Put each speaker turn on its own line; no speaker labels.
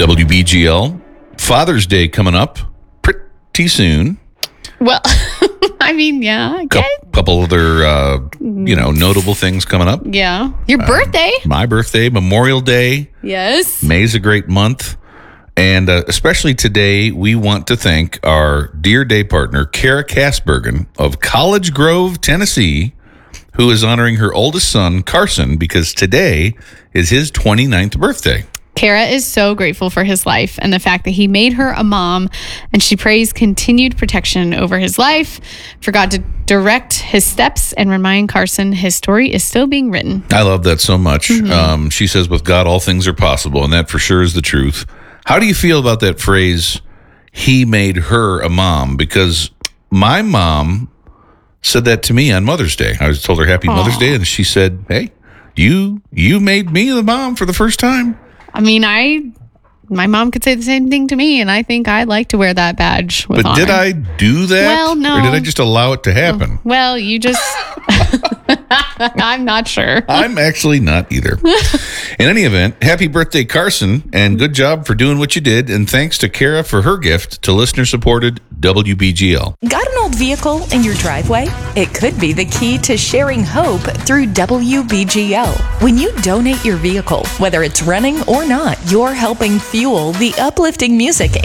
WBGL. Father's Day coming up pretty soon.
Well, I mean, yeah. Okay.
Couple other, notable things coming up.
Yeah. Your birthday.
My birthday, Memorial Day.
Yes.
May's a great month. And especially today, we want to thank our dear day partner, Kara Kasbergen of College Grove, Tennessee, who is honoring her oldest son, Carson, because today is his 29th birthday.
Kara is so grateful for his life and the fact that he made her a mom, and she prays continued protection over his life, for God to direct his steps and remind Carson his story is still being written.
I love that so much. She says, with God, all things are possible, and that for sure is the truth. How do you feel about that phrase, he made her a mom? Because my mom said that to me on Mother's Day. I told her Happy Mother's Day, and she said, hey, you made me the mom for the first time.
I mean, my mom could say the same thing to me, and I think I'd like to wear that badge with honor.
Did I do that?
Well, no.
Or did I just allow it to happen?
Well, you just... I'm not sure.
I'm actually not either. In any event, happy birthday, Carson, and good job for doing what you did, and thanks to Kara for her gift to listener-supported WBGL.
Got an old vehicle in your driveway? It could be the key to sharing hope through WBGL. When you donate your vehicle, whether it's running or not, you're helping fuel the uplifting music